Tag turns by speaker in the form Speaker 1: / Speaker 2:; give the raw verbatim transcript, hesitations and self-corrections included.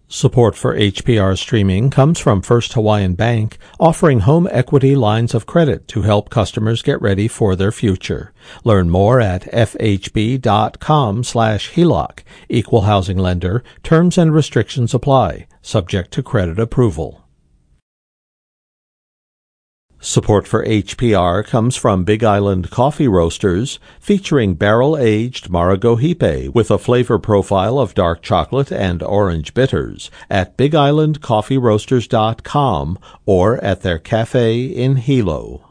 Speaker 1: Support for H P R streaming comes from First Hawaiian Bank, offering home equity lines of credit to help customers get ready for their future. Learn more at fhb.com slash HELOC. Equal housing lender. Terms and restrictions apply, subject to credit approval. Support for H P R comes from Big Island Coffee Roasters, featuring barrel-aged Maragohipe with a flavor profile of dark chocolate and orange bitters at big island coffee roasters dot com or at their cafe in Hilo.